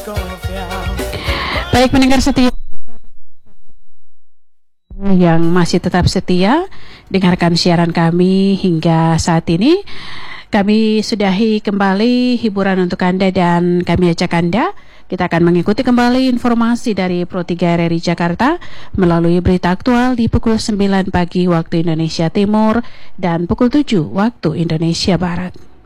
Baik pendengar setia yang masih tetap setia dengarkan siaran kami hingga saat ini, kami sudahi kembali hiburan untuk Anda dan kami ajak Anda, kita akan mengikuti kembali informasi dari Pro 3 RRI Jakarta melalui berita aktual di pukul 9 pagi waktu Indonesia Timur dan pukul 7 waktu Indonesia Barat.